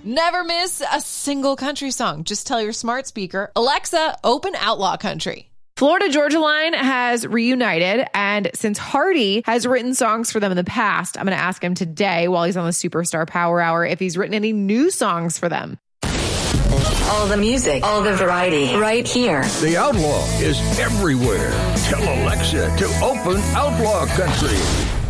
Never miss a single country song. Just tell your smart speaker, Alexa, open Outlaw Country. Florida Georgia Line has reunited, and since Hardy has written songs for them in the past, I'm going to ask him today while he's on the Superstar Power Hour if he's written any new songs for them. All the music, all the variety, right here. The Outlaw is everywhere. Tell Alexa to open Outlaw Country.